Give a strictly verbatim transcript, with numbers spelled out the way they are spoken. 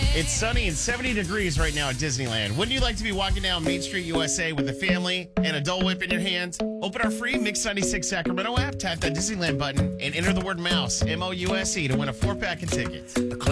It's sunny and seventy degrees right now at Disneyland. Wouldn't you like to be walking down Main Street, U S A with a family and a Dole Whip in your hands? Open our free Mix ninety-six Sacramento app, tap that Disneyland button, and enter the word MOUSE, M O U S E, to win a four-pack of tickets.